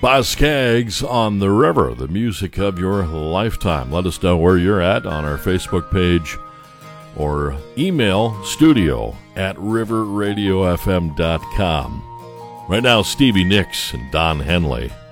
Boz Skaggs on the River, the music of your lifetime. Let us know where you're at on our Facebook page or email studio@riverradiofm.com. Right now, Stevie Nicks and Don Henley.